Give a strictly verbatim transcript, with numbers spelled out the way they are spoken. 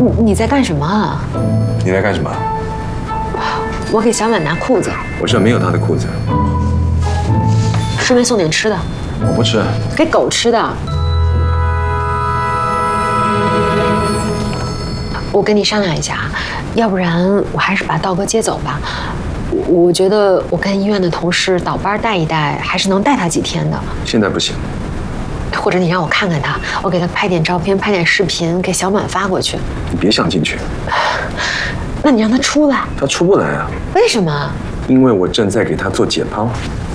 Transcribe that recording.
你在干什么啊？ 你在干什么？ 我给小满拿裤子。 我这没有他的裤子。 顺便送点吃的。 我不吃。 给狗吃的。我跟你商量一下，要不然我还是把道哥接走吧。我我觉得我跟医院的同事倒班带一带，还是能带他几天的。 现在不行。 或者你让我看看他，我给他拍点照片，拍点视频，给小满发过去。 你别想进去。 那你让他出来。 他出不来啊。 为什么？ 因为我正在给他做解剖。